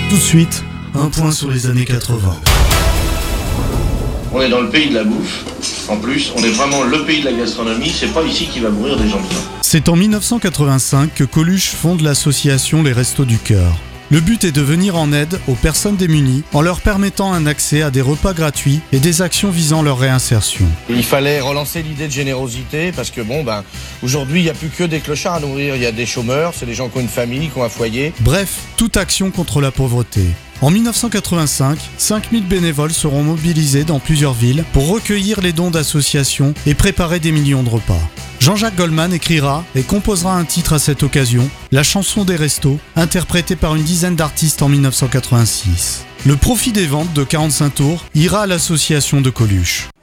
Tout de suite, un point sur les années 80. On est dans le pays de la bouffe. En plus, on est vraiment le pays de la gastronomie. C'est pas ici qu'il va mourir des gens de faim. C'est en 1985 que Coluche fonde l'association Les Restos du Cœur. Le but est de venir en aide aux personnes démunies en leur permettant un accès à des repas gratuits et des actions visant leur réinsertion. Il fallait relancer l'idée de générosité parce que aujourd'hui il n'y a plus que des clochards à nourrir, il y a des chômeurs, c'est des gens qui ont une famille, qui ont un foyer. Bref, toute action contre la pauvreté. En 1985, 5000 bénévoles seront mobilisés dans plusieurs villes pour recueillir les dons d'associations et préparer des millions de repas. Jean-Jacques Goldman écrira et composera un titre à cette occasion, La chanson des restos, interprétée par une dizaine d'artistes en 1986. Le profit des ventes de 45 tours ira à l'association de Coluche.